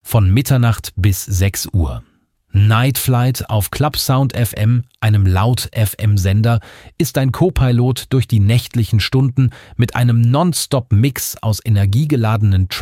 von Mitternacht bis 6 Uhr. Night Flight auf Clubsound FM, einem Laut-FM-Sender, ist ein Co-Pilot durch die nächtlichen Stunden mit einem Non-Stop-Mix aus energiegeladenen